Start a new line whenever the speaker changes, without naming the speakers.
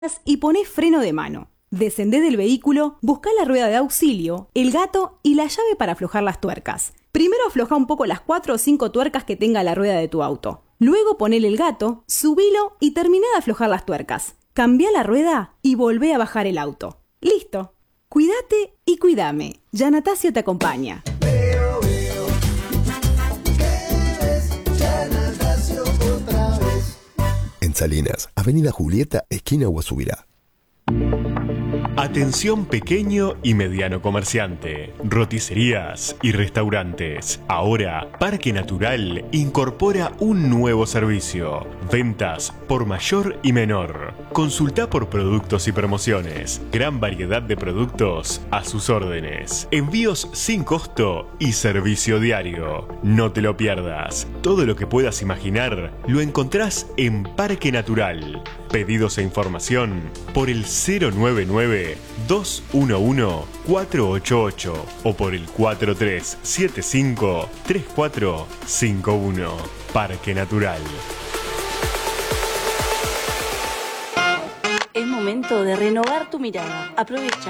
y poné freno de mano. Descendé del vehículo, buscá la rueda de auxilio, el gato y la llave para aflojar las tuercas. Primero aflojá un poco las 4 o 5 tuercas que tenga la rueda de tu auto. Luego ponele el gato, subilo y terminá de aflojar las tuercas. Cambiá la rueda y volvé a bajar el auto. ¡Listo! Cuídate y cuídame. Yanatacio te acompaña.
En Salinas, Avenida Julieta, esquina Guasubirá.
Atención pequeño y mediano comerciante, roticerías y restaurantes. Ahora, Parque Natural incorpora un nuevo servicio. Ventas por mayor y menor. Consulta por productos y promociones. Gran variedad de productos a sus órdenes. Envíos sin costo y servicio diario. No te lo pierdas. Todo lo que puedas imaginar lo encontrás en Parque Natural. Pedidos e información por el 099-211-488 o por el 4375-3451. Parque Natural.
Es momento de renovar tu mirada. Aprovecha